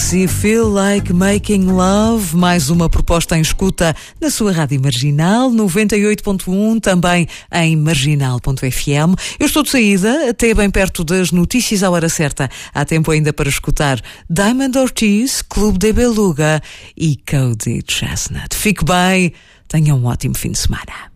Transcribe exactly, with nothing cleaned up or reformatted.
Sexy, Feel Like Making Love, mais uma proposta em escuta na sua rádio Marginal, noventa e oito ponto um, também em marginal ponto f m. Eu estou de saída, até bem perto das notícias à hora certa. Há tempo ainda para escutar Diamond Ortiz, Clube de Beluga e Cody Chestnut. Fique bem, tenha um ótimo fim de semana.